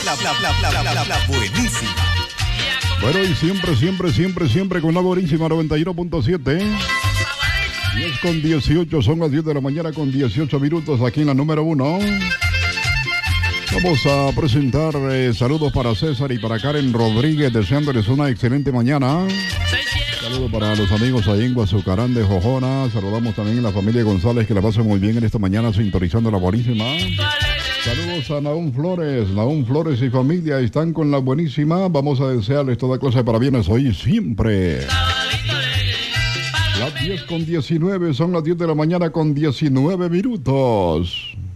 La buenísima. Bueno, y siempre con la buenísima 91.7. 10:18, son las 10 de la mañana con 18 minutos aquí en la número 1. Vamos a presentar saludos para César y para Karen Rodríguez, deseándoles una excelente mañana. Saludos para los amigos ahí en Guazucarán de Jojona. Saludamos también a la familia González, que la pasen muy bien en esta mañana sintonizando la buenísima. Saludos a Naún Flores y familia, están con la buenísima. Vamos a desearles toda clase de parabienes hoy y siempre. Las 10:19, son las 10 de la mañana con 19 minutos.